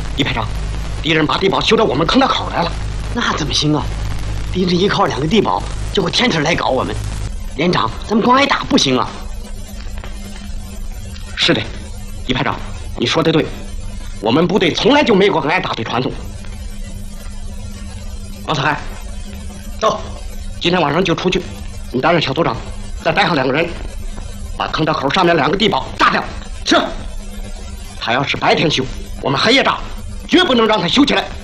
李排长，敌人把地堡修到我们坑道口来了。 那怎么行啊？敌人依靠2个地堡，就会天天来搞我们。连长，咱们光挨打不行啊。 是的，李排长，你说的对，我们部队从来就没有过挨打的传统。王四海，走，今天晚上就出去，你担任小组长，再带上2个人，把坑道口上面2个地堡炸掉。是。他要是白天修，我们黑夜炸，绝不能让他修起来。